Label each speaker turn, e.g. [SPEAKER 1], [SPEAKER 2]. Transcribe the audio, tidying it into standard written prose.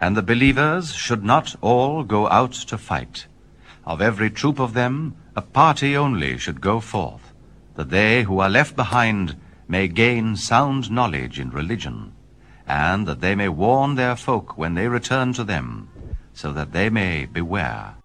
[SPEAKER 1] And the believers should not all go out to fight. Of every troop of them, a party only should go forth, that they who are left behind may gain sound knowledge in religion, and that they may warn their folk when they return to them, so that they may beware.